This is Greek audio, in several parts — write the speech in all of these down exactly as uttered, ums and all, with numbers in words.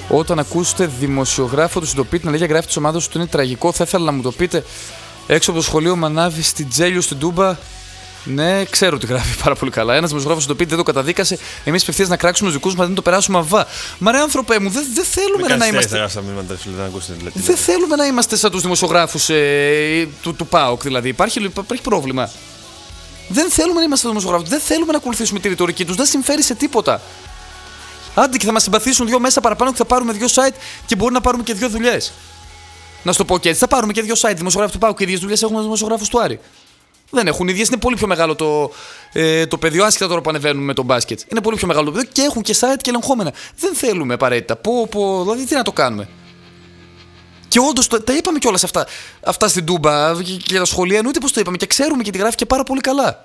Όταν ακούσετε δημοσιογράφο του συντοπίτη να λέει για γράφει τη ομάδα του, είναι τραγικό. Θα ήθελα να μου το πείτε. Έξω από το σχολείο Μανάβη στην Τζέλιο στην Τούμπα. Ναι, ξέρω ότι γράφει πάρα πολύ καλά. Ένα δημοσιογράφο του συντοπίτη δεν το καταδίκασε. Εμείς απευθείας να κράξουμε του δικού μα, δεν το περάσουμε αβά. Μα ρε άνθρωπε μου, δεν δε θέλουμε να είμαστε. Δεν θέλουμε να είμαστε σαν του δημοσιογράφου ε, του, του ΠΑΟΚ δηλαδή. Υπάρχει, υπάρχει πρόβλημα. Δεν θέλουμε να είμαστε δημοσιογράφοι. Δεν θέλουμε να ακολουθήσουμε τη ρητορική του. Δεν συμφέρει σε τίποτα. Άντε και θα μας συμπαθήσουν δύο μέσα παραπάνω και θα πάρουμε δύο site και μπορεί να πάρουμε και δύο δουλειές. Να σου το πω και έτσι. Θα πάρουμε και δύο site. Δημοσιογράφοι του ΠΑΟΚ και ίδιες δουλειές έχουν δημοσιογράφους του Άρη. Δεν έχουν ίδιες. Είναι πολύ πιο μεγάλο το, ε, το πεδίο. Άσχετα τώρα που ανεβαίνουμε με τον μπάσκετ. Είναι πολύ πιο μεγάλο το πεδίο και έχουν και site και ελεγχόμενα. Δεν θέλουμε απαραίτητα. Πω, πω, δηλαδή τι να το κάνουμε. Και όντως τα είπαμε κιόλας αυτά, αυτά στην Τούμπα και για τα σχολεία. Εννοείται πως το είπαμε και ξέρουμε και τη γράφει και πάρα πολύ καλά.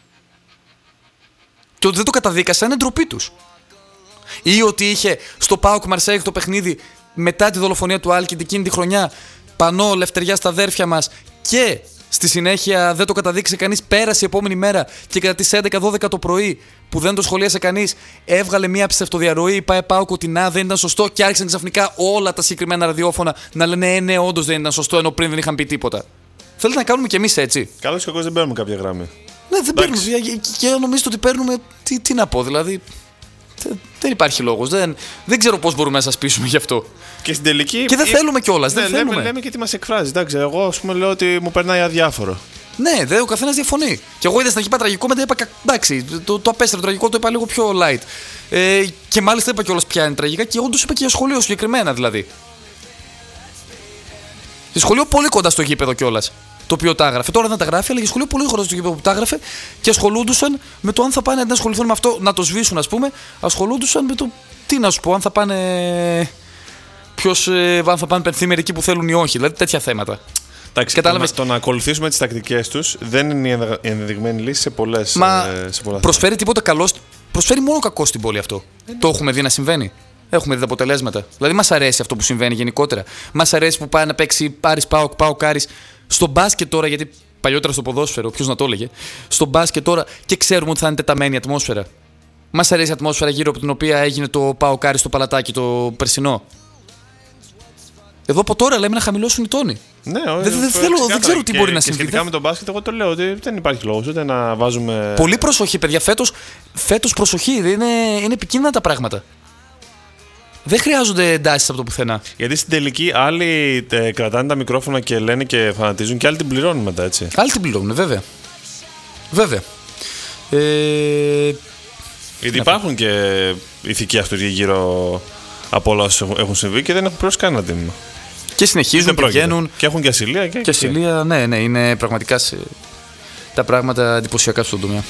Και ότι δεν το καταδίκασαν είναι ντροπή τους. Ή ότι είχε στο ΠΑΟΚ Μαρσέιγ το παιχνίδι μετά τη δολοφονία του Άλκιντ εκείνη τη χρονιά πανό λευτεριά στα αδέρφια μας και στη συνέχεια δεν το καταδίκησε κανείς. Πέρασε η επόμενη μέρα και κατά τις έντεκα δώδεκα το πρωί που δεν το σχολίασε κανείς, έβγαλε μια ψευτοδιαρροή. Πάει ΠΑΟΚ ότι να δεν ήταν σωστό και άρχισαν ξαφνικά όλα τα συγκεκριμένα ραδιόφωνα να λένε ε, ναι, όντως δεν ήταν σωστό, ενώ πριν δεν είχαν πει τίποτα. Θέλετε να κάνουμε κι εμείς έτσι? Καλώς ή κακώς δεν παίρνουμε κάποια γραμμή. Ναι, δεν παίρνουμε. Και νομίζετε ότι παίρνουμε. Τι, τι να πω, δηλαδή. Δεν υπάρχει λόγος. Δεν, δεν ξέρω πώς μπορούμε να σας πείσουμε γι' αυτό. Και στην τελική. Και δεν ή... θέλουμε κιόλας. Ναι, δεν λέμε, θέλουμε. λέμε και τι μας εκφράζει. Εντάξει, εγώ ας πούμε λέω ότι μου περνάει αδιάφορο. Ναι, δε, ο καθένας διαφωνεί. Και εγώ είδα στην αρχή είπα τραγικό, μετά είπα εντάξει, το, το απέστρεψε τραγικό, το είπα λίγο πιο light. Ε, και μάλιστα είπα κιόλας ποια είναι τραγικά και όντως είπα και για σχολείο συγκεκριμένα δηλαδή. Στη σχολείο πολύ κοντά στο γήπεδο κιόλας. Το οποίο τα έγραφε. Τώρα δεν τα γράφει, αλλά για σχολείο πολύ κοντά στο γήπεδο που τα έγραφε και ασχολούντουσαν με το αν θα πάνε να ασχοληθούν με αυτό, να το σβήσουν ας πούμε. Ασχολούντουσαν με το τι να σου πω, αν θα πάνε. Ποιος, ε, αν θα πάνε πενθήμεροι εκεί που θέλουν ή όχι. Δηλαδή τέτοια θέματα. Εντάξει, κατάλαβες. Το να ακολουθήσουμε τις τακτικές τους δεν είναι η ενδεδειγμένη λύση σε πολλές. Μα ε, σε πολλά προσφέρει τίποτα καλό. Προσφέρει μόνο κακό στην πόλη αυτό. Ε, το έχουμε δει να συμβαίνει. Έχουμε δει τα αποτελέσματα. Δηλαδή μας αρέσει αυτό που συμβαίνει γενικότερα. Μας αρέσει που πάει να παίξει Άρης ΠΑΟΚ, ΠΑΟΚ Άρης. Στο μπάσκετ τώρα, γιατί παλιότερα στο ποδόσφαιρο, ποιος να το έλεγε. Στο μπάσκετ τώρα και ξέρουμε ότι θα είναι τεταμένη η ατμόσφαιρα. Μας αρέσει η ατμόσφαιρα γύρω από την οποία έγινε το ΠΑΟΚ Άρης στο Παλατάκι το περσινό. Εδώ από τώρα λέμε να χαμηλώσουν οι τόνοι. Ναι, δεν, δεν, θέλω, δεν ξέρω τι και, μπορεί να και συμβεί. Σχετικά με τον μπάσκετ, εγώ το λέω ότι δεν υπάρχει λόγος ούτε να βάζουμε. Πολύ προσοχή, παιδιά. Φέτος, φέτος προσοχή. Είναι, είναι επικίνδυνα τα πράγματα. Δεν χρειάζονται εντάσεις από το πουθενά. Γιατί στην τελική άλλοι ε, κρατάνε τα μικρόφωνα και λένε και φανατίζουν και άλλοι την πληρώνουν μετά, έτσι. Άλλοι την πληρώνουν, βέβαια. Βέβαια. Ε... Γιατί υπάρχουν και ηθικοί αυτοί γύρω από όλα όσα έχουν συμβεί και δεν έχουν πληρώσει κανένα τίμημα. Και συνεχίζουν και βγαίνουν. Και έχουν και ασυλία. Και, και ασυλία, ναι, ναι, είναι πραγματικά σε... τα πράγματα εντυπωσιακά στον τομέα.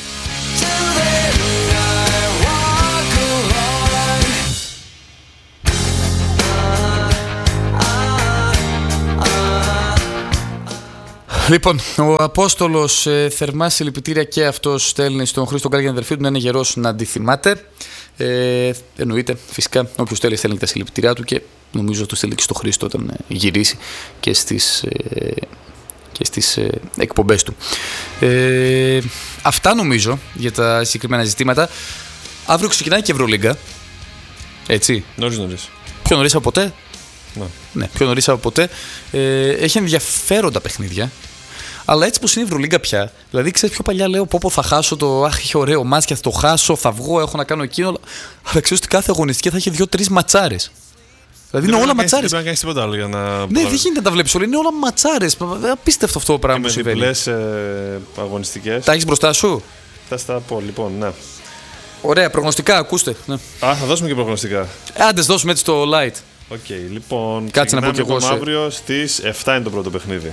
Λοιπόν, ο Απόστολος ε, θερμά συλληπιτήρια και αυτός στέλνει στον Χρήστο Γκάλ για αδερφή του να είναι γερός να αντιθυμάται. Ε, εννοείται, φυσικά, όποιος στέλνει στέλνει και τα συλληπιτήριά του και νομίζω το στέλνει και στο Χρήστο όταν ε, γυρίσει και στις, ε, και στις ε, εκπομπές του. Ε, αυτά νομίζω για τα συγκεκριμένα ζητήματα. Αύριο ξεκινάει και Ευρωλίγκα. Έτσι. Νωρίς νωρίς. Πιο νωρίς από ποτέ. Ναι. Ναι, πιο νωρίς από ποτέ. Ε, έχει ενδιαφέροντα παιχνίδια. Αλλά έτσι πως είναι η Ευρωλίγκα πια. Δηλαδή, ξέρεις, πιο παλιά λέω: Πω, πω θα χάσω το. Αχ, είχε ωραίο μάτς και θα το χάσω. Θα βγω, έχω να κάνω εκείνο. Αλλά ξέρεις ότι κάθε αγωνιστική θα έχει δύο-τρεις ματσάρες. Δηλαδή είναι όλα ματσάρες. Δεν πρέπει να κάνεις τίποτα άλλο για να. Ναι, δεν γίνεται να τα βλέπεις όλα. Είναι όλα ματσάρες. Απίστευτο αυτό το πράγμα που συμβαίνει. Με διπλές ε, αγωνιστικές. Τα έχεις μπροστά σου. Θα στα πω, λοιπόν, ναι. Ωραία, προγνωστικά, ακούστε. Ναι. Α, θα δώσουμε και προγνωστικά. Άντε, δώσουμε έτσι το light. Οκ, okay, λοιπόν. Κάτσε να πω και εγώ. Αύριο στις εφτά είναι το πρώτο παιχνίδι.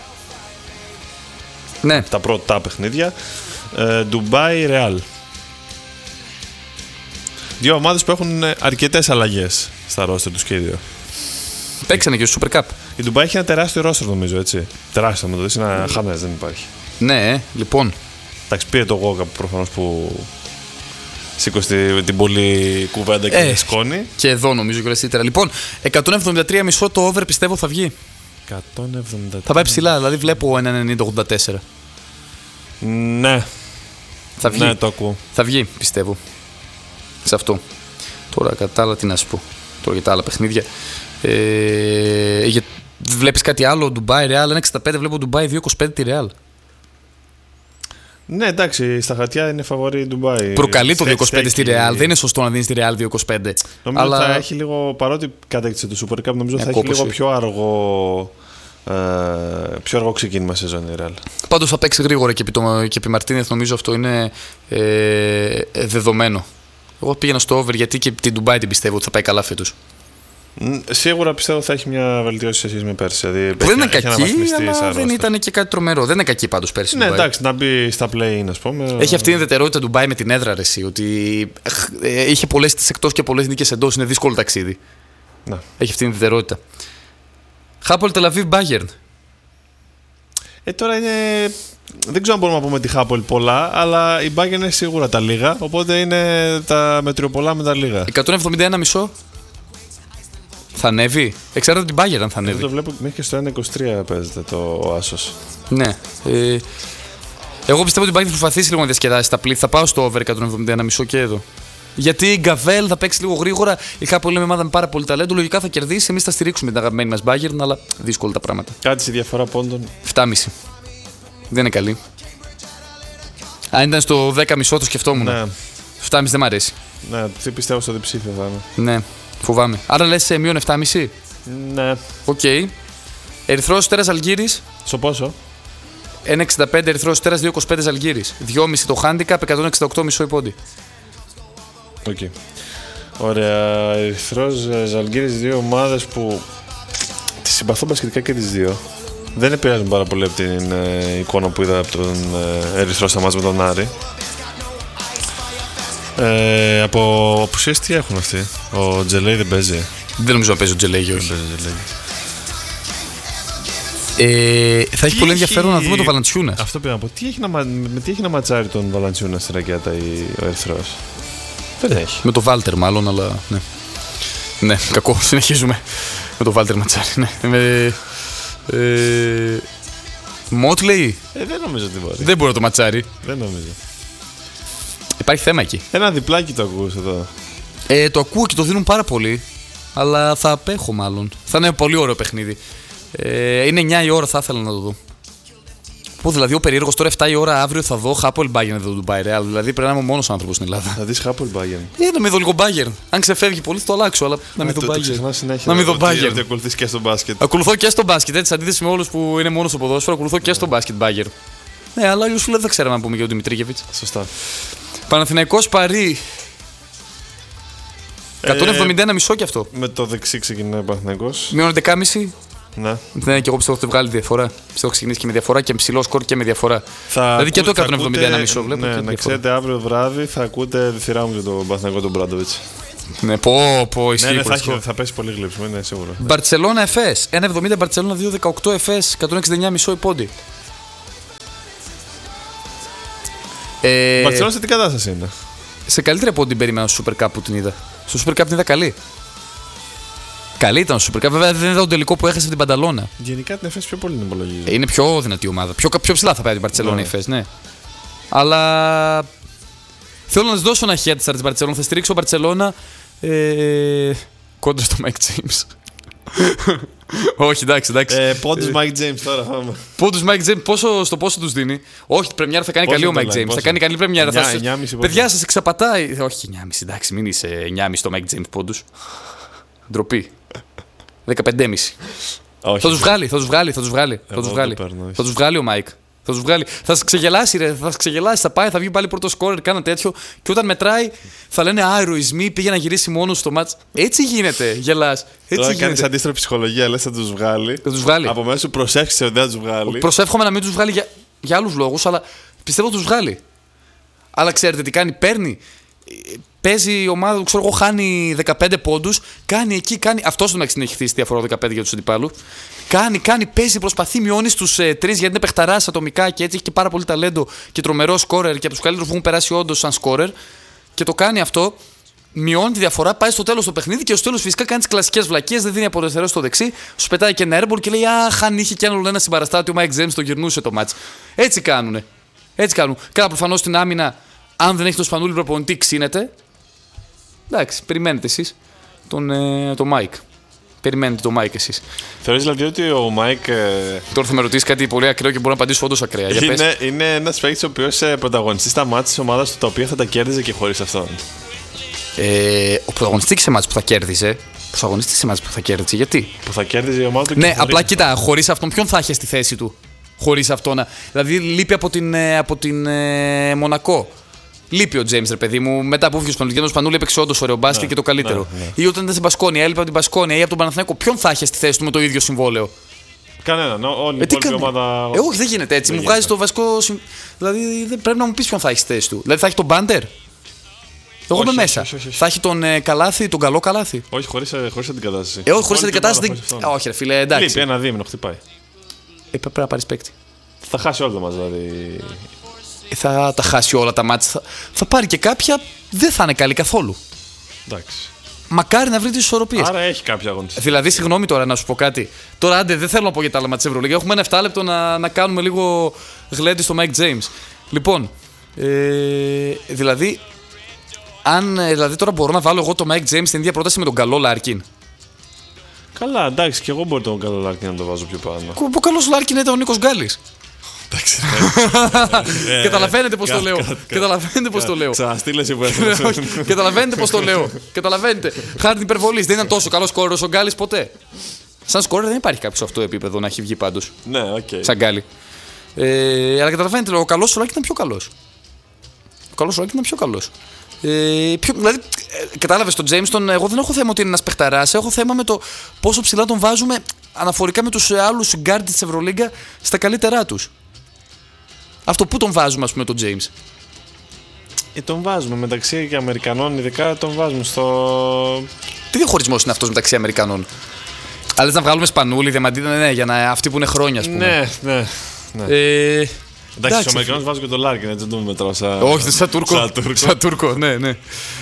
Ναι. Τα πρώτα παιχνίδια. Ντουμπάι, Ρεάλ. Δύο ομάδες που έχουν αρκετές αλλαγές στα ρόστερ τους και οι δύο. Παίξανε και στο Super Cup. Η Ντουμπάι έχει ένα τεράστιο ρόστερ νομίζω, έτσι. Τεράστιο, με το δεις, ένα mm. χαμές, δεν υπάρχει. Ναι, λοιπόν. Εντάξει, πήρε το Γόγκα προφανώς που σήκωσε την πολλή κουβέντα και ε, τη σκόνη. Και εδώ νομίζω και ολιστήτερα. Λοιπόν, εκατόν εβδομήντα τρία κόμμα πέντε το over πιστεύω θα βγει. εκατόν εβδομήντα τρία. Θα πάει ψηλά, δηλαδή βλέπω ένα ενενήντα ογδόντα τέσσερα. Ναι. Θα βγει. Ναι, το ακούω. Θα βγει, πιστεύω. Σε αυτό. Τώρα κατά άλλα τι να σου πω. τώρα για τα άλλα παιχνίδια. Ε, για, βλέπεις κάτι άλλο, Ντουμπάι, Ρεάλ, ένα εξήντα πέντε, βλέπω Ντουμπάι δύο είκοσι πέντε τη Ρεάλ. Ναι, εντάξει, στα χαρτιά είναι φαβορή η Ντουμπάι. Προκαλεί το δύο είκοσι πέντε στη Ρεάλ. Δεν είναι σωστό να δίνει τη Ρεάλ δύο είκοσι πέντε. Νομίζω αλλά... θα έχει λίγο, παρότι κατέκτησε το Super Cup, νομίζω θα έχει λίγο πιο αργό, ε, πιο αργό ξεκίνημα σεζόν η Ρεάλ. Πάντως θα παίξει γρήγορα και επί, το, και επί Μαρτίνεθ, νομίζω αυτό είναι ε, δεδομένο. Εγώ πήγαινα στο over γιατί και την Ντουμπάι την πιστεύω ότι θα πάει καλά φέτος. Σίγουρα πιστεύω ότι θα έχει μια βελτίωση σε σχέση με πέρσι. Δηλαδή, που δεν είναι κακή, αλλά δεν ήταν και κάτι τρομερό. Δεν είναι κακή πάντως πέρσι. Ναι, εντάξει, να μπει στα play-in, ας πούμε. Έχει αυτή την ιδιαιτερότητα Ντουμπάι με την έδρα, ρε, εσύ, ότι είχε πολλές νίκες εκτός και πολλές νίκες εντός. Είναι δύσκολο ταξίδι. Να. Έχει αυτή την ιδιαιτερότητα. Χάπολ Τελαβίβ Μπάγερν. Ε, τώρα είναι. Δεν ξέρω αν μπορούμε να πούμε τη Χάπολ πολλά, αλλά η Bayern είναι σίγουρα τα λίγα. Οπότε είναι τα μετριοπολά με τα λίγα. εκατόν εβδομήντα ένα μισό. Θα ανέβει. Εξαρτάται από την Bayern αν θα ανέβει. Εγώ το βλέπω μέχρι και στο ένα είκοσι τρία παίζεται το Άσος. Ναι. Ε, εγώ πιστεύω ότι η Bayern θα προσπαθήσει λίγο να διασκεδάσει τα πλήθη. Θα πάω στο over εκατόν εβδομήντα ένα μισό και εδώ. Γιατί η Γκαβέλ θα παίξει λίγο γρήγορα. Η Χάπολ είναι μια ομάδα με πάρα πολύ ταλέντο. Λογικά θα κερδίσει. Εμείς θα στηρίξουμε την αγαπημένη μας Bayern, αλλά δύσκολα τα πράγματα. Κάτι στη διαφορά πόντων. επτά κόμμα πέντε. Δεν είναι καλή. Αν ήταν στο δέκα κόμμα πέντε το σκεφτόμουν. Ναι. επτά κόμμα πέντε δεν μ' αρέσει. Ναι, τι πιστεύω στο διψήφιο θα είναι. Ναι, φοβάμαι. Άρα λες σε μείον επτά κόμμα πέντε. Ναι. Οκ. Okay. Ερυθρός Αστέρας Αλγύρης. Στο πόσο? ένα εξήντα πέντε Ερυθρός Αστέρας, δύο είκοσι πέντε Ζαλγκύρης. δύο κόμμα πέντε το handicap, εκατόν εξήντα οκτώ κόμμα πέντε πόντι. Οκ. Okay. Ωραία. Ερυθρός Ζαλγκύρης, δύο ομάδες που τις συμπαθώ μπασκετικά και τις δύο. Δεν επηρεάζουν πάρα πολύ από την ε, εικόνα που είδα από τον ε, Ερυθρό στα μάτς με τον Άρη. Ε, από απουσίες τι έχουν αυτοί? Ο Τζελέι δεν παίζει. Δεν νομίζω να παίζει ο Τζελέι, όχι. Δεν παίζει ο Τζελέι. Ε, θα έχει πολύ ενδιαφέρον να δούμε τον Βαλαντσιούνα. Αυτό πήγα να πω. Τι έχει να, με τι έχει να ματσάρει τον Βαλαντσιούνα στη ρακέτα ο Ερυθρός? Δεν έχει. Με τον Βάλτερ μάλλον, αλλά ναι. Ναι, κακό. Συνεχίζουμε. Με τον Βάλτερ ματσάρει. Ναι. Με... Ε... Μότλεϊ. Ε, δεν νομίζω ότι μπορεί. Δεν μπορεί να το ματσάρει. Δεν νομίζω. Υπάρχει θέμα εκεί. Ένα διπλάκι το ακούς εδώ. Ε, το ακούω και το δίνουν πάρα πολύ. Αλλά θα απέχω μάλλον. Θα είναι πολύ ωραίο παιχνίδι. Ε, είναι εννιά η ώρα, θα ήθελα να το δω. Πω δηλαδή ο περίεργος τώρα εφτά η ώρα αύριο θα δω Χάπολ Μπάγερν εδώ του Dubai Real. Δηλαδή πρέπει να είμαι ο μόνος άνθρωπος στην Ελλάδα. Θα δεις Χάπολ Μπάγερν. Ε, να μην δω λίγο Μπάγερν. Αν ξεφεύγει πολύ θα το αλλάξω, αλλά να μην δω Μπάγερν. Να μην δω Μπάγερν. Ότι ακολουθείς και στο μπάσκετ. Ακολουθώ και στο μπάσκετ. Έτσι, αντίθεση με όλους που είναι μόνο στο ποδόσφαιρο, ακολουθώ και στο μπάσκετ Μπάγερν. Ναι, αλλά αλλιώς σου λέει δεν ξέραμε να πούμε για τον Δημητρίγεβιτς. Σωστά. Παναθηναϊκός Παρί. εκατόν εβδομήντα ένα μισό κι αυτό. Με το δεξί ξεκινάει ο Παναθηναϊκός. Μείον έντεκα κόμμα πέντε. Ναι. Ναι, και εγώ πιστεύω ότι θα βγάλει διαφορά. Πιστεύω ότι ξεκινήσει και με διαφορά και ψηλό σκορ και με διαφορά. Θα δηλαδή και το εκατόν εβδομήντα ένα ακούτε, μισό βλέπω. Ναι, και να διαφορά. ξέρετε, αύριο βράδυ θα ακούτε τη σειρά μου για τον Παναθηναϊκό τον Μπράντοβιτς. Ναι, πω, πω, ισχύει. Ναι, ναι, πολύ θα, σκορ. θα πέσει πολύ γλύψιμο, είναι σίγουρο. Μπαρτσελώνα Εφές. ένα εβδομήντα Μπαρτσελώνα, δύο δεκαοκτώ Εφές, εκατόν εξήντα εννιά κόμμα πέντε πόντι. Ε, Μπαρτσελώνα σε τι κατάσταση είναι? σε καλύτερη από ό,τι την περίμενα στο Super Cup που την είδα. Στο Super Cup την είδα καλή. Καλή ήταν στο Super Cup. Βέβαια δεν είδα τον τελικό που έχασε από την Πανταλώνα. Γενικά την Εφές πιο πολύ την υπολογίζω. Ε, είναι πιο δυνατή ομάδα. Πιο, πιο ψηλά θα πάει την Μπαρτσελώνα Ναι. η Εφές, ναι. Αλλά θέλω να τη δώσω ένα χέρι τη Μπαρτσελώνα. Θα στηρίξω Μπαρτσελώνα ε, κόντρα στο Mike James. Όχι, εντάξει, εντάξει. Ε, Πόντους Mike James τώρα πάμε. Πόντους Mike James, πόσο, στο πόσο τους δίνει? Όχι, πρεμιέρα θα κάνει Πόσο καλή ο το Mike λέει, James. πόσο? Θα κάνει καλή πρεμιέρα. Θα εννιά, σας- εννιά κόμμα πέντε Παιδιά, σας εξαπατάει. Όχι, εννιά κόμμα πέντε, εντάξει, μην είσαι εννιά κόμμα πέντε στο Mike James πόντους. Ντροπή. δεκαπέντε κόμμα πέντε. Όχι. Θα τους βγάλει, θα τους βγάλει, θα τους βγάλει. Θα Εγώ τους το βγάλει. παίρνω, όχι. Θα τους βγάλει ο Mike. Θα τους βγάλει. Θα σας ξεγελάσει, ρε. Θα σας ξεγελάσει. Θα πάει, θα βγει πάλι πρώτο σκόρερ, κάνα τέτοιο. Και όταν μετράει, θα λένε Α, ηρωισμοί, πήγε να γυρίσει μόνο στο μάτς. Έτσι γίνεται. Γελάς. Έτσι Τώρα κάνεις γίνεται. αντίστροφη ψυχολογία, λες θα τους βγάλει. Θα τους βγάλει. Από μέσα σου προσέξεις ότι δεν θα τους βγάλει. Προσεύχομαι να μην τους βγάλει για, για άλλους λόγους, αλλά πιστεύω ότι τους βγάλει. Αλλά ξέρετε τι κάνει, παίρνει. ε, Παίζει η ομάδα του, ξέρω εγώ, χάνει δεκαπέντε πόντους. Κάνει εκεί, κάνει. Αυτό στο μεταξύ έχει χτίσει διαφορά δεκαπέντε για τους αντιπάλους. Κάνει, κάνει, παίζει, προσπαθεί, μειώνει στους ε, τρεις γιατί είναι παιχταράς ατομικά και έτσι έχει και πάρα πολύ ταλέντο και τρομερό σκόρερ και από τους καλύτερους που έχουν περάσει όντως σαν σκόρερ. Και το κάνει αυτό. Μειώνει τη διαφορά, πάει στο τέλος το παιχνίδι και στο τέλος φυσικά κάνει τις κλασικές βλακίες. Δεν δίνει από αριστερό στο δεξί, σου πετάει και ένα airball και λέει Αχ, αν είχε και έναν ένα συμπαραστάτη, ο Mike James το γυρνούσε το μάτς. Έτσι κάνουνε. Έτσι κάνουν. Καλά, προφανώς στην άμυνα, αν δεν έχει το σπανούλι προπονητή, ξύνεται. Εντάξει, περιμένετε εσείς. τον, ε, τον Mike. Περιμένετε τον Mike εσείς. Θεωρείς δηλαδή ότι ο Mike. Ε... Τώρα θα με ρωτήσει κάτι πολύ ακραίο και μπορώ να απαντήσω όντως ακραία. Για πες. Είναι, είναι ένας παίκτης ο οποίος ε, πρωταγωνιστεί στα μάτια της ομάδας του, τα οποία θα τα κέρδιζε και χωρίς αυτόν. Ε, ο πρωταγωνιστής σε μάτς που θα κέρδιζε. Πρωταγωνιστής σε μάτς που θα κέρδιζε, γιατί. Που θα κέρδιζε η ομάδα του. Ναι, και απλά κοίτα, χωρίς αυτόν, ποιον θα είχε στη θέση του. Χωρίς αυτόν. Δηλαδή, λείπει από την, από την ε, Μονακό. Λείπει ο James, ρε παιδί μου. Μετά που βγήκε στον Σπανούλη, ο Σπανούλη έπαιξε όντως ωραίο μπάσκετ ναι, και το καλύτερο. Ναι, ναι. Ή όταν ήταν στην Πασκόνια, έλειπε από την Πασκόνια ή από τον Παναθηναϊκό. Ποιον θα είχε στη θέση του με το ίδιο συμβόλαιο. Κανέναν. Όλη η ε, υπόλοιπη ομάδα. Ε, όχι, δεν γίνεται έτσι. Δεν μου βγάζει το βασικό. Συμ... Δηλαδή, δεν πρέπει να μου πει ποιον θα έχει στη θέση του. Δηλαδή, θα έχει τον Μπάντερ. Εγώ είμαι μέσα. Όχι, όχι, όχι. Θα έχει τον ε, Καλάθι, τον καλό Καλάθι. Όχι, χωρίς, χωρίς αντικατάσταση. Ε, όχι, χωρίς αντικατάσταση. Δεν... Όχι, ρε φίλε, εντάξει. Λείπει ένα δίμηνο, χτυπάει. Ε, πρέπει να πάρει παίκτη. Θα χάσει όλα τα μας, δηλαδή. Ε, θα τα χάσει όλα τα μάτια. Θα... θα πάρει και κάποια. Δεν θα είναι καλή καθόλου. Εντάξει. Μακάρι να βρει τις ισορροπίες. Άρα έχει κάποια αγωνιστική. Δηλαδή, συγγνώμη τώρα να σου πω κάτι. Τώρα, άντε, δεν θέλω να πω για τα άλλα μάτια της Ευρωλίγκα. Έχουμε ένα επτά λεπτό να, να κάνουμε λίγο γλέντι στο Mike James. Λοιπόν, ε, δηλαδή, αν δηλαδή τώρα μπορώ να βάλω εγώ το Mike James στην ίδια πρόταση με τον καλό Λάρκιν. Καλά, εντάξει, και εγώ μπορώ τον καλό Λάρκιν να το βάζω πιο πάνω. Ο καλός Λάρκιν ήταν ο Νίκος Γκάλης. Εντάξει. Καταλαβαίνετε πώς το λέω. Καταλαβαίνετε πώς το λέω. Ξαναστείλε εσύ που Καταλαβαίνετε πώς το λέω. Καταλαβαίνετε. Χάρη την υπερβολή. Δεν ήταν τόσο καλό σκόρερος ο Γκάλης ποτέ. Σαν σκόρερ δεν υπάρχει κάποιο σε αυτό το επίπεδο να έχει βγει πάντως. Ναι, οκ. Σαν Γκάλη. Ε, αλλά καταλαβαίνετε, ο καλός Σολάκη ήταν πιο καλός. Ο καλός Σολάκη ήταν πιο καλός. Ε, πιο, δηλαδή, ε, κατάλαβες τον James, τον, εγώ δεν έχω θέμα ότι είναι ένας παιχταράς. Έχω θέμα με το πόσο ψηλά τον βάζουμε αναφορικά με τους άλλους γκάρντ της Ευρωλίγκα στα καλύτερά τους. Αυτό που τον βάζουμε, ας πούμε, τον James. Ε, τον βάζουμε μεταξύ και Αμερικανών, ειδικά τον βάζουμε στο. Τι διαχωρισμός είναι αυτός μεταξύ Αμερικανών. Αλλά να βγάλουμε Σπανούλη, Διαμαντίδα, ναι, ναι, για να, αυτοί που είναι χρόνια, ας πούμε. Ναι, ναι. ναι. Ε, εντάξει, στους Αμερικανούς βάζω και τον Λάρκιν, έτσι δεν τον μετράω σαν. Όχι, σαν Τούρκο. Σαν Τούρκο. Σαν Τούρκο, ναι, ναι.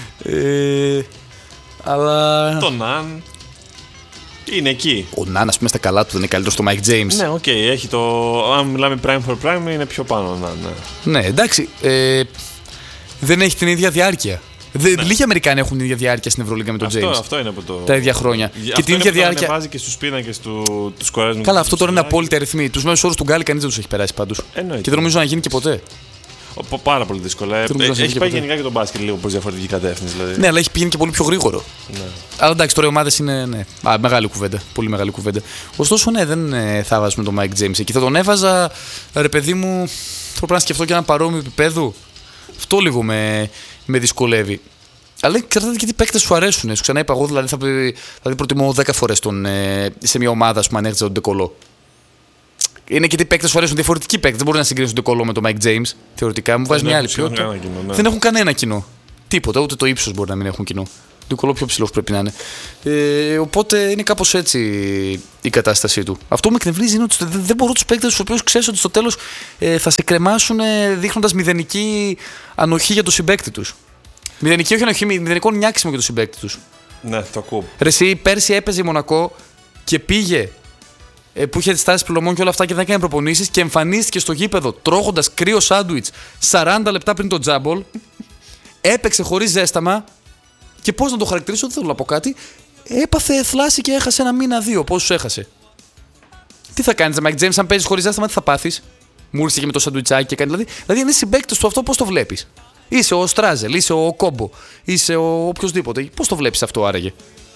Ε, αλλά. Τον Ναν. Είναι εκεί. Ο Ναν, ας πούμε, στα καλά του δεν είναι καλύτερο στο Mike James. Ναι, οκ, okay, έχει το. Αν μιλάμε prime for prime, είναι πιο πάνω ο Ναν. Ναι, ναι εντάξει. Ε, δεν έχει την ίδια διάρκεια. Ναι. Λίγοι Αμερικάνοι έχουν την ίδια διάρκεια στην Ευρωλίγκα με τον αυτό, James. Αυτό είναι από το. Τα ίδια χρόνια. Αυτό και την ίδια διάρκεια. Αυτό βάζει και στους πίνακες του, του σκορέζουν. Καλά, αυτό τώρα είναι απόλυτα αριθμοί. Τους μέσους όρους του Γκάλι κανείς δεν τους έχει περάσει πάντως. Εννοείται. Και δεν νομίζω να γίνει και ποτέ. Ο, πάρα πολύ δύσκολα. Ε, έχει πάει γενικά και τον μπάσκετ λίγο προς διαφορετική κατεύθυνση. Δηλαδή. Ναι, αλλά έχει πηγαίνει και πολύ πιο γρήγορο. Ναι. Αλλά εντάξει, τώρα οι ομάδες είναι. Ναι. Α, μεγάλη κουβέντα. Πολύ μεγάλη κουβέντα. Ωστόσο, ναι, δεν ε, θα βάζουμε τον Mike James εκεί. Θα τον έβαζα, ρε παιδί μου, θα πρέπει να σκεφτώ και ένα παρόμοιο επίπεδο. Αυτό λίγο με, με δυσκολεύει. Αλλά εξαρτάται και τι παίκτες σου αρέσουν. Σου ξαναείπα εγώ, δηλαδή, θα, δηλαδή προτιμώ δέκα φορές τον, ε, σε μια ομάδα που ανέχεται τον Ντεκολό. Είναι και τι παίκτες σου αρέσουν, διαφορετικοί παίκτες. Δεν μπορεί να συγκρίνει τον Ντεκολό με τον Mike James. Θεωρητικά μου βάζει μια άλλη ποιότητα. Ναι. Δεν έχουν κανένα κοινό. Τίποτα, ούτε το ύψος μπορεί να μην έχουν κοινό. Το Ντεκολό πιο ψηλός πρέπει να είναι. Ε, οπότε είναι κάπως έτσι η κατάστασή του. Αυτό που με εκνευρίζει είναι ότι δεν μπορώ τους παίκτες τους οποίους ξέρεις ότι στο τέλος ε, θα σε κρεμάσουν δείχνοντας μηδενική ανοχή για τον συμπαίκτη τους. Μηδενική, όχι ανοχή, μηδενικό νιάξιμο για τον συμπαίκτη τους. Ναι, το ακούω. Ρε εσύ, πέρσι έπαιζε η Μονακό και πήγε ε, που είχε τις τάσεις πληρωμών και όλα αυτά και δεν έκανε προπονήσεις και εμφανίστηκε στο γήπεδο τρώγοντας κρύο σάντουιτς σαράντα λεπτά πριν το τζάμπολ. Έπαιξε χωρίς ζέσταμα και πώς να το χαρακτηρίσω, δεν θέλω να πω κάτι. Έπαθε θλάση και έχασε ένα μήνα δύο. Πόσους έχασε. Τι θα κάνεις, Mike James, αν παίζεις χωρίς ζέσταμα, τι θα πάθεις. Μου ήρθε και με το σαντουιτσάκι και κάνει. Δηλαδή, δηλαδή είναι συμπαίκτης του αυτό, πώς το βλέπεις. Είσαι ο Στράζελ, είσαι ο Κόμπο, είσαι ο οποιοδήποτε. Πώς το βλέπεις αυτό άραγε.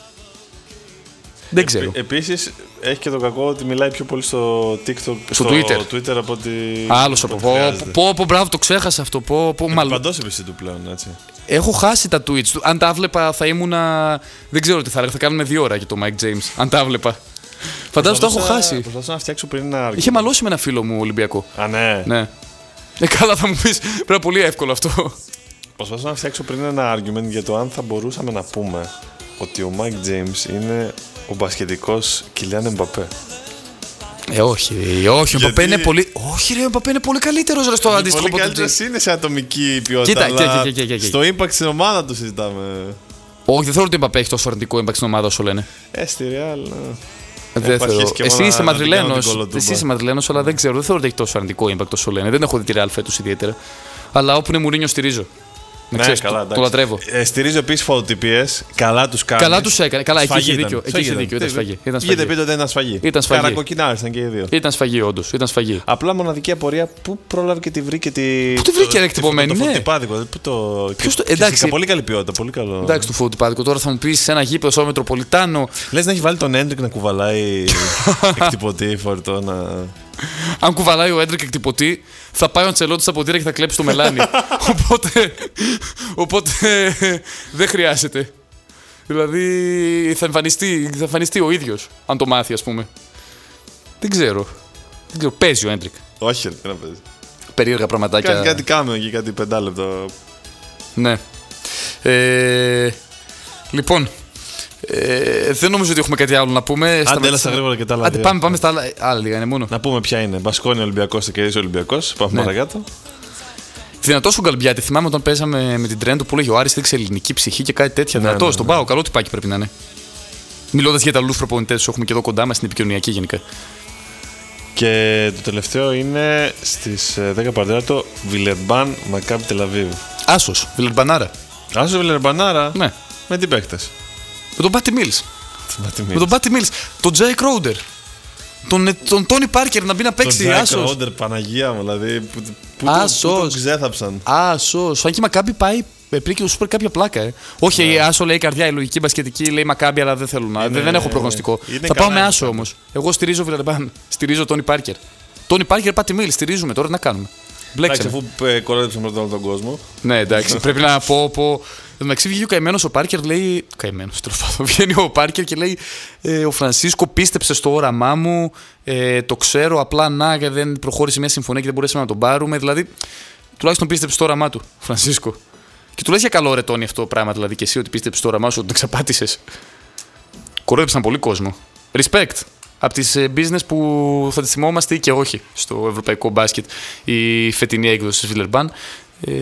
Δεν ξέρω. Ε, επίσης έχει και το κακό ότι μιλάει πιο πολύ στο TikTok, στο, στο Twitter. Twitter από ότι. Άλλος από πω, πω, πω, μπράβο, το ξέχασα αυτό. Πω, πω, μάλλον. Παντός επιστή του πλέον, έτσι. Έχω χάσει τα tweets του. Αν τα βλέπα θα ήμουνα. Δεν ξέρω τι θα έλεγα. Θα κάνουμε δύο ώρα για το Mike James. Αν τα βλέπα. Φαντάζομαι το έχω χάσει. Προσπαθούσα να φτιάξω πριν ένα άργο. Είχε μαλώσει με ένα φίλο μου Ολυμπιακό. Α, ναι. Ναι. Ε, καλά θα μου πεις. Πρέπει πολύ εύκολο αυτό. Προσπαθούσα να φτιάξω πριν ένα argument για το αν θα μπορούσαμε να πούμε ότι ο Mike James είναι ο μπασκετικός Κιλιάν Εμπαπέ. Ε, όχι, όχι, ο Εμπαπέ είναι πολύ. Όχι, ρε, ο Εμπαπέ είναι πολύ καλύτερος ρε, στο αντίστοιχο. Πολύ καλύτερος είναι σε ατομική ποιότητα. Κοίτα, αλλά και, και, και, και, και. στο impact στην ομάδα του συζητάμε. Όχι, δεν θεωρώ ότι ο Εμπαπέ έχει τόσο αρνητικό impact στην ομάδα όσο λένε. Ε, στη Real. Δεν θεωρώ. Εσύ είσαι Μαδριλένος, εσύ είσαι Μαδριλένος, αλλά δεν ξέρω. Δεν θεωρώ ότι έχει τόσο αρνητικό impact όσο λένε. Δεν έχω δει τη Real φέτος ιδιαίτερα. Αλλά όπου είναι Μουρίνιο στηρίζω. Με Ναι, ξέρεις, καλά, το, εντάξει. το λατρεύω. Ε, στηρίζω επίσης φωτοτυπίες. Καλά τους κάνει. Καλά τους έκανε. Καλά, εκεί είχε Σφαγή δίκιο. ήταν. Εκεί είχε Σφαγή δίκιο. ήταν. Ήταν σφαγή. Ήταν Βγείτε σφαγή. πείτε ότι ήταν σφαγή. Ήταν σφαγή. Καρακοκκινάρες ήταν και οι δύο. Ήταν σφαγή, όντως. Ήταν σφαγή. Απλά μοναδική απορία, πού πρόλαβε και τη βρήκε τη. Πού τη βρήκε, το- ρε, τη- εκτυπωμένη, Το ναι. φωτοτυπάδικο. Πού το. Ποιος το- και εντάξει. φυσικά, πολύ καλή ποιότητα. Πολύ καλό. Εντάξει, του φωτοτυπάδικου. Τώρα θα μου πει σε ένα γήπεδο στο Μετροπολιτάνο. Λες να έχει βάλει τον Έντρικ να κουβαλάει εκτυπωτή φορτό να. Αν κουβαλάει ο Έντρικ εκτυπωτή, θα πάει ο Αντσελότη στα ποτήρια και θα κλέψει το μελάνι. οπότε, οπότε δεν χρειάζεται. Δηλαδή θα εμφανιστεί, θα εμφανιστεί ο ίδιος, αν το μάθει, ας πούμε. Δεν ξέρω. Δεν ξέρω. Παίζει ο Έντρικ. Όχι, ρε, τι να παίζει. Περίεργα πραγματάκια. Κάτι, κάτι κάμεο εκεί, κάτι πεντάλεπτο. Ναι. Ε, λοιπόν. Ε, δεν νομίζω ότι έχουμε κάτι άλλο να πούμε. Άντε, έλα στα γρήγορα και τα άλλα Άντε, δύο. πάμε, πάμε στα άλλα. Άλλα λίγα είναι μόνο. Να πούμε ποια είναι. Μπασκόνια Ολυμπιακός, θα κερδίσει ο Ολυμπιακός. Πάμε Ναι. παρακάτω. Δυνατό ο Γκαλμπιάτη. Θυμάμαι όταν παίζαμε με την Τρέντο που λέγε ο Άρης έδειξε ελληνική ψυχή και κάτι τέτοια. Ναι, Δυνατό, ναι, στον ναι. πάω. Καλό τυπάκι πρέπει να είναι. Μιλώντα για τα αλλού προπονητέ που έχουμε και εδώ κοντά μα στην επικοινωνιακή γενικά. Και το τελευταίο είναι στις ε, δέκα παρατέταρτο Βιλερμπάν Μακάμπι Τελαβίβ. Άσο, Βιλερμπανάρα. Άσο Βιλερμπανάρα Ναι. με τι παίκτες. Με τον Πάτι Μίλ. Με τι Με τον Πάτι Μίλ. Τον Τζέι Κρόουντερ. Τον, ε, τον Τόνι Πάρκερ να μπει να παίξει. Τζάικ Άσο. Ρόντερ, Παναγία μου, δηλαδή. Που, που, Άσος. το, που τον ξέθαψαν. Άσο. Αν και η Μακάμπι πάει. Πριν και το Σούπερ κάποια πλάκα, ε. Όχι, η Άσο λέει καρδιά, η λογική μπασκετική λέει Μακάμπι, αλλά δεν θέλω να. Είναι- δεν, δεν έχω προγνωστικό. είναι Θα πάω καλά με η Άσο Μακάμπι. όμω. Εγώ στηρίζω Βιλερμπάν. Στηρίζω Τόνι Πάρκερ. Τόνι Πάρκερ, Πάτι Μίλ. Στηρίζουμε τώρα, τι να κάνουμε. Εντάξει, Μπλέξαμε. αφού ε, κορόιδεψαν πρώτα όλο τον κόσμο. Ναι, εντάξει, πρέπει να πω. πω... Εν τω μεταξύ βγήκε ο καημένο ο Πάρκερ, λέει. Καημένο, τέλο πάντων. Βγαίνει ο Πάρκερ και λέει: ε, Ο Φρανσίσκο πίστεψε στο όραμά μου. Ε, το ξέρω, απλά να και δεν προχώρησε μια συμφωνία και δεν μπορέσαμε να τον πάρουμε. Δηλαδή, τουλάχιστον πίστεψε στο όραμά του, Φρανσίσκο. Και του λες για καλό ρε Τόνι αυτό το πράγμα, δηλαδή και εσύ ότι πίστεψε στο όραμά σου, ότι τον εξαπάτησε. Κορόιδεψαν πολύ κόσμο. Respect. Από τις ε, business που θα τις θυμόμαστε ή και όχι στο ευρωπαϊκό μπάσκετ η φετινή έκδοση της Βιλερμπάν. Ε,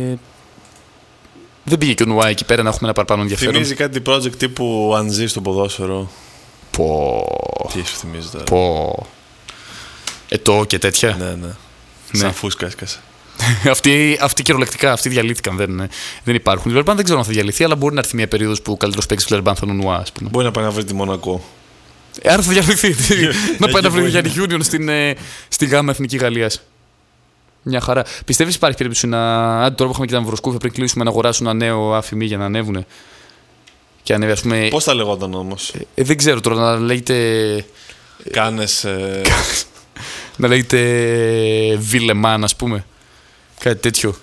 δεν πήγε και ο Νουάι εκεί πέρα να έχουμε ένα παραπάνω ενδιαφέρον. Θυμίζει κάτι project τύπου Ανζή στο ποδόσφαιρο. Πω. Τι σου θυμίζει τώρα. Πω. Ετώ και τέτοια. Ναι, ναι. Ναι. Σαν φούσκα έσκασε. αυτοί, αυτοί κυριολεκτικά αυτοί διαλύθηκαν. Δεν, δεν υπάρχουν. Η Βιλερμπάν δεν ξέρω αν θα διαλυθεί, αλλά μπορεί να έρθει μια περίοδος που ο καλύτερος παίκτης της Βιλερμπάν θα είναι ο Νουά, ας πούμε. Μπορεί να πάει να βρει τη Μονακό. Ε, άρα θα διαλυθεί. να πάει να βρει μπορεί. Γιάννη Γιούνιον στην, ε, στη γάμα Εθνική Γαλλίας. Μια χαρά. Πιστεύεις υπάρχει περίπτωση να. Άντε τώρα που είχαμε και τα Μαυροσκούφια πριν κλείσουμε να αγοράσουν ένα νέο άφημί για να ανέβουν. Και ανέβει, ας πούμε. Πώς θα λεγόταν όμως. Ε, δεν ξέρω τώρα να λέγεται. Κάνες. Ε... να λέγεται Βιλεμάν, ας πούμε. Κάτι τέτοιο.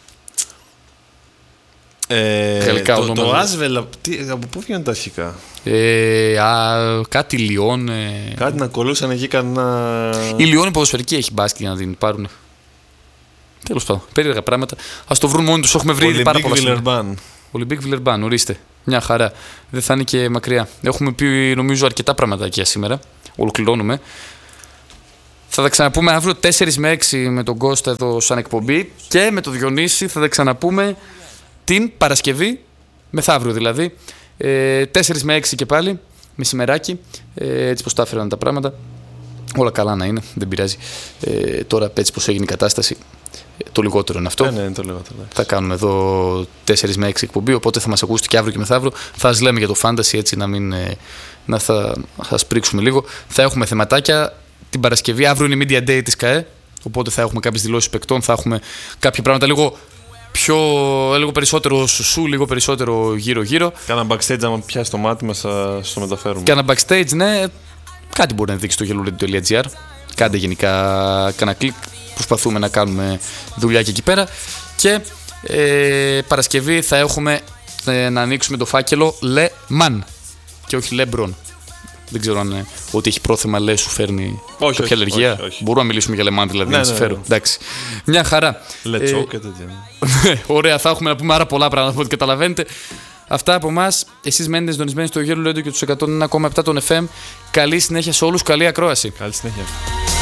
Ε, Γαλλικά το, ονόματα. το Άσβελ, τι, από πού βγαίνουν τα αρχικά. Ε, α, κάτι Λιόν. Ε... Κάτι να κολούσαν εκεί κανένα. Η Λιόν η ποδοσφαιρική έχει μπάσκετ για να την πάρουν. Τέλος πάντων. Περίεργα πράγματα. Ας το βρουν μόνοι τους. Έχουμε βρει ήδη πάρα πολλά σημεία. Βιλερμπάν. Ολυμπίκ Βιλερμπάν, ορίστε. Μια χαρά. Δεν θα είναι και μακριά. Έχουμε πει νομίζω αρκετά πραγματάκια σήμερα. Ολοκληρώνουμε. Θα τα ξαναπούμε αύριο τέσσερα με έξι με τον Κώστα εδώ σαν εκπομπή και με τον Διονύση θα τα ξαναπούμε την Παρασκευή, μεθαύριο δηλαδή. Ε, τέσσερα με έξι και πάλι, μεσημεράκι. Ε, έτσι πως τα έφεραν τα πράγματα. Όλα καλά να είναι, δεν πειράζει. Ε, τώρα έτσι πως έγινε η κατάσταση, ε, το λιγότερο είναι αυτό. Ναι, ναι, το λιγότερο. Θα κάνουμε εδώ τέσσερα με έξι εκπομπή, οπότε θα μας ακούσετε και αύριο και μεθαύριο. Θα σας λέμε για το fantasy, έτσι να μην. Ε, να θα, θα σας πρίξουμε λίγο. Θα έχουμε θεματάκια την Παρασκευή. Αύριο είναι η Media Day της ΚΑΕ, οπότε θα έχουμε κάποιες δηλώσεις παικτών. Θα έχουμε κάποια πράγματα λίγο, πιο, λίγο περισσότερο σου, λίγο περισσότερο γύρω-γύρω. Κάνα backstage, άμα πιάσει το μάτι μας, θα στο μεταφέρουμε. Και ένα backstage, ναι, κάτι μπορεί να δείξει στο γελουρέντι.gr. Κάντε γενικά κάνα κλικ. Προσπαθούμε να κάνουμε δουλειά και εκεί πέρα. Και ε, Παρασκευή θα έχουμε ε, να ανοίξουμε το φάκελο Le Man και όχι LeBron. Δεν ξέρω αν ε, ότι έχει πρόθεμα λε σου φέρνει Όχι, κάποια όχι, αλλεργία. όχι, όχι. Μπορούμε να μιλήσουμε για Le Man δηλαδή, Ναι, να σε ναι, φέρω. ναι. Εντάξει. Μια χαρά. Λετσό Ε, και τέτοια. Ωραία, θα έχουμε να πούμε άρα πολλά πράγματα από ό,τι καταλαβαίνετε. Αυτά από εμάς. Εσείς μένετε συντονισμένοι στο Yellow Radio και τους εκατόν ένα κόμμα επτά των εφ εμ. Καλή συνέχεια σε όλους, καλή ακρόαση. Καλή συνέχεια.